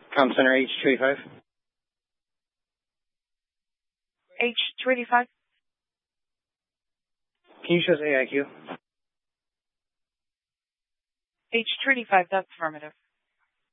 Com Center H285. H285. Can you show us AIQ? H285, that's affirmative.